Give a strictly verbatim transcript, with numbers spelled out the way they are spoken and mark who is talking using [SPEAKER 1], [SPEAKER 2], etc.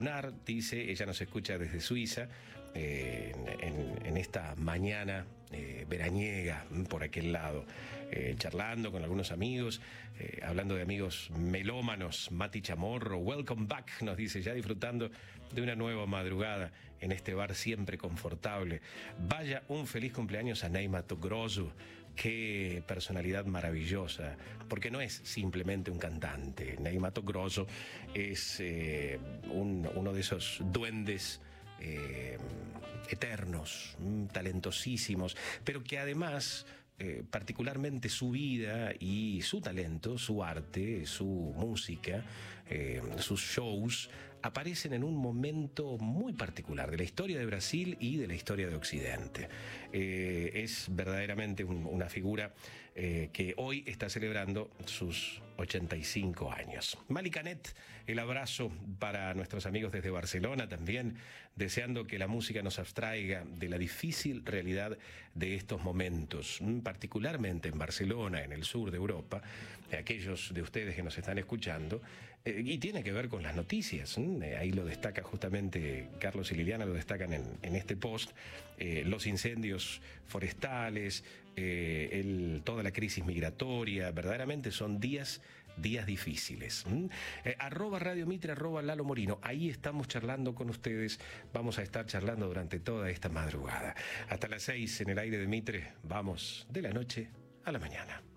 [SPEAKER 1] Dice, ella nos escucha desde Suiza, eh, en, en esta mañana eh, veraniega por aquel lado, eh, charlando con algunos amigos, eh, hablando de amigos melómanos. Mati Chamorro, welcome back, nos dice, ya disfrutando de una nueva madrugada en este bar siempre confortable. Vaya un feliz cumpleaños a Ney Mato Grosso. Qué personalidad maravillosa, porque no es simplemente un cantante. Ney Mato Grosso es eh, un, uno de esos duendes eh, eternos, talentosísimos, pero que además, eh, particularmente su vida y su talento, su arte, su música, eh, sus shows, aparecen en un momento muy particular de la historia de Brasil y de la historia de Occidente. Eh, es verdaderamente un, una figura eh, que hoy está celebrando sus ochenta y cinco años. Mali Canet, el abrazo para nuestros amigos desde Barcelona también, deseando que la música nos abstraiga de la difícil realidad de estos momentos, particularmente en Barcelona, en el sur de Europa, aquellos de ustedes que nos están escuchando, eh, y tiene que ver con las noticias. Ahí lo destaca justamente Carlos y Liliana, lo destacan en, en este post, eh, los incendios forestales, eh, el, toda la crisis migratoria. Verdaderamente son días, días difíciles. ¿Mm? Eh, arroba Radio Mitre, arroba Lalo Morino, ahí estamos charlando con ustedes, vamos a estar charlando durante toda esta madrugada. Hasta las seis en el aire de Mitre, vamos de la noche a la mañana.